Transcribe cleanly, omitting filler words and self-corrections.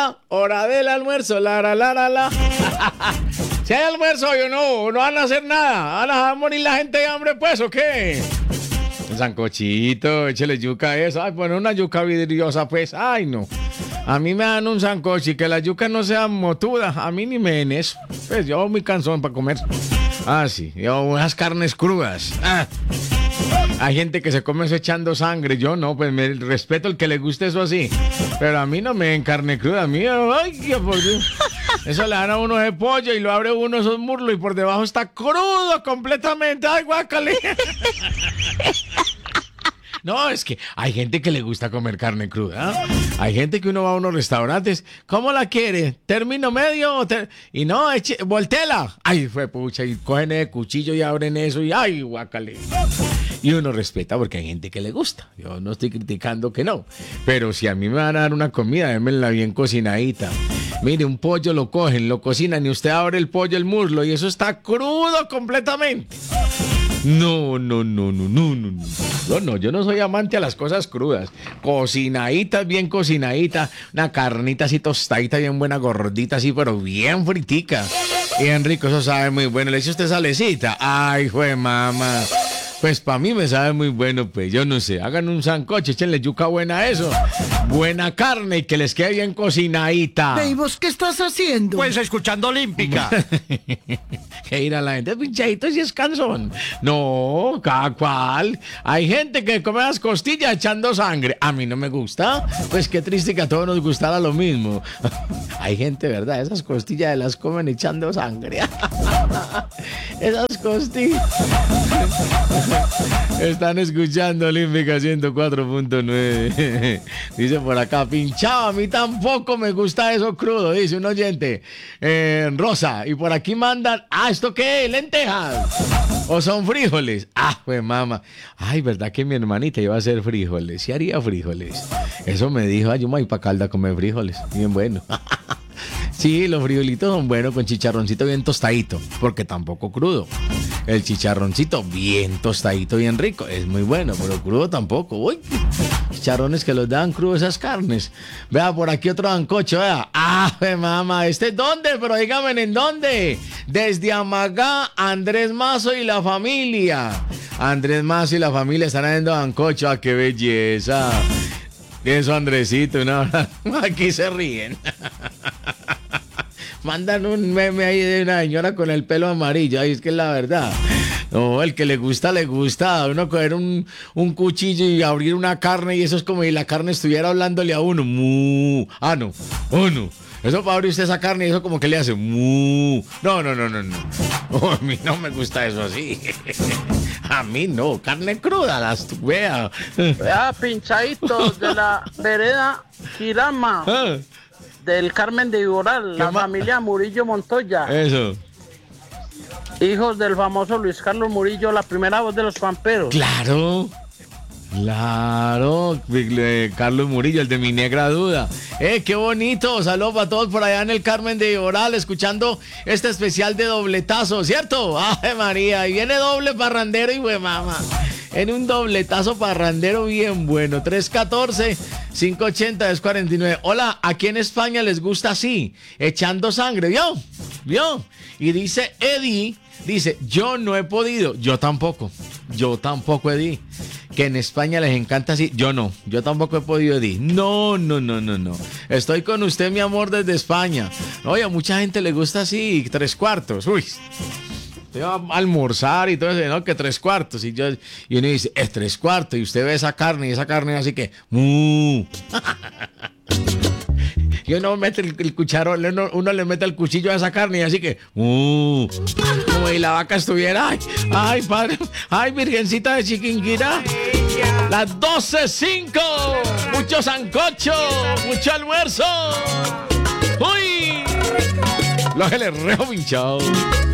hora del almuerzo, la. Si hay almuerzo hoy o no van a hacer nada. ¿Van a morir la gente de hambre, pues, o qué? El sancochito, échale yuca a eso. Ay, bueno, una yuca vidriosa, pues. Ay, no. A mí me dan un sancocho y que la yuca no sea motuda. A mí ni me den eso. Pues yo muy cansón para comer. Ah, sí. Yo unas carnes crudas. Ah. Hay gente que se come eso echando sangre. Yo no, pues me respeto el que le guste eso así. Pero a mí no me den carne cruda. A mí, ay, qué por Dios. Eso le dan a uno de pollo y lo abre uno esos muslos y por debajo está crudo completamente. Ay, guácale. No, es que hay gente que le gusta comer carne cruda. Hay gente que uno va a unos restaurantes. ¿Cómo la quiere? ¿Término medio? Y no, voltela. Ay, fue pucha. Y cogen el cuchillo y abren eso y ay, guácale. Y uno respeta porque hay gente que le gusta. Yo no estoy criticando que no. Pero si a mí me van a dar una comida, démenla bien cocinadita. Mire, un pollo lo cogen, lo cocinan y usted abre el pollo, el muslo y eso está crudo completamente. No. No, yo no soy amante a las cosas crudas. Cocinaditas, bien cocinaditas. Una carnita así tostadita, bien buena, gordita así, pero bien fritica. Bien rico, eso sabe muy bueno. ¿Le echa usted salecita? Ay, jue mamá. Pues para mí me sabe muy bueno, pues yo no sé. Hagan un sancocho, échenle yuca buena a eso. Buena carne y que les quede bien cocinadita. ¿Y vos qué estás haciendo? Pues escuchando Olímpica. Que ir a la gente pinchadito si es cansón. No, cada cual. Hay gente que come las costillas echando sangre. A mí no me gusta. Pues qué triste que a todos nos gustara lo mismo. Hay gente, ¿verdad? Esas costillas las comen echando sangre. Esas costillas. Están escuchando Olímpica 104.9. Dice por acá, pinchado, a mí tampoco me gusta eso crudo, dice un oyente. Rosa, y por aquí mandan, ¿esto qué? ¿Lentejas? ¿O son frijoles? Pues mamá. Ay, ¿verdad que mi hermanita iba a hacer frijoles? Sí haría frijoles. Eso me dijo, yo me voy para Calda a comer frijoles. Bien bueno. Sí, los frijolitos son buenos con chicharroncito bien tostadito, porque tampoco crudo. El chicharroncito bien tostadito, bien rico, es muy bueno, pero crudo tampoco. Uy, chicharrones que los dan crudos esas carnes. Vea, por aquí otro sancocho, vea. Mamá, ¿dónde? Pero dígame, ¿en dónde? Desde Amagá, Andrés Mazo y la familia. Andrés Mazo y la familia están haciendo sancocho, qué belleza. Eso, Andresito, no, aquí se ríen. Mandan un meme ahí de una señora con el pelo amarillo. Ahí es que es la verdad. No, el que le gusta, le gusta. Uno coger un cuchillo y abrir una carne y eso es como si la carne estuviera hablándole a uno. Mu. No. Oh, no. Eso para abrir usted esa carne y eso como que le hace mu. No. A mí no me gusta eso así. A mí no. Carne cruda, las vea. Vea, pinchaditos de la vereda Girama. Del Carmen de Iboral, la familia Murillo Montoya. Eso. Hijos del famoso Luis Carlos Murillo, la primera voz de los pamperos. Claro, Carlos Murillo, el de Mi Negra Duda. Qué bonito, saludos para todos por allá en el Carmen de Iboral, escuchando este especial de dobletazo, ¿cierto? ¡Ay, María! Y viene doble parrandero y mamá. En un dobletazo parrandero bien bueno. 314-580-1049. Hola, aquí en España les gusta así, echando sangre, ¿vio? Y dice Eddie, yo no he podido, yo tampoco, Eddie. Que en España les encanta así, yo tampoco he podido, Eddie. No. Estoy con usted, mi amor, desde España. Oye, a mucha gente le gusta así, 3/4. Uy. Usted va a almorzar y todo eso, ¿no? Que 3/4. Y uno dice, es 3/4. Y usted ve esa carne y así que, Y uno mete el cucharón, uno le mete el cuchillo a esa carne y así que, como si la vaca estuviera, ay, padre, ay, virgencita de Chiquinquirá. Las 12:05. Mucho sancocho, mucho almuerzo. Uy, lo que le rejo pinchado.